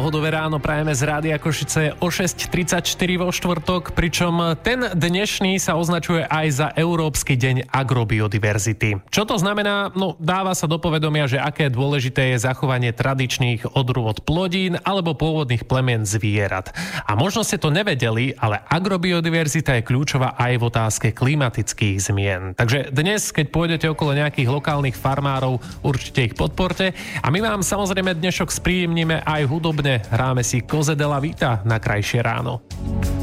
pohodové ráno prajeme z Rádia Košice o 6:34 vo štvrtok, pričom ten dnešný sa označuje aj za Európsky deň agrobiodiverzity. Čo to znamená? No, dáva sa do povedomia, že aké dôležité je zachovanie tradičných odrôd plodín alebo pôvodných plemien zvierat. A možno ste to nevedeli, ale agrobiodiverzita je kľúčová aj v otázke klimatických zmien. Takže dnes, keď pôjdete okolo nejakých lokálnych farmárov, určite ich podporte. A my vám samozrejme dnešok spríjemníme aj hudobne. Hráme si Cose della Vita na krajšie ráno.